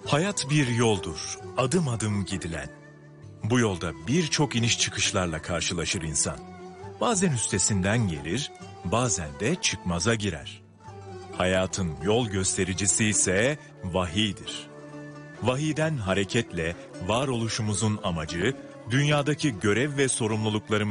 Hayat bir yoldur, adım adım gidilen. Bu yolda birçok iniş çıkışlarla karşılaşır insan. Bazen üstesinden gelir, bazen de çıkmaza girer. Hayatın yol göstericisi ise vahiydir. Vahiyden hareketle varoluşumuzun amacı, dünyadaki görev ve sorumluluklarımızı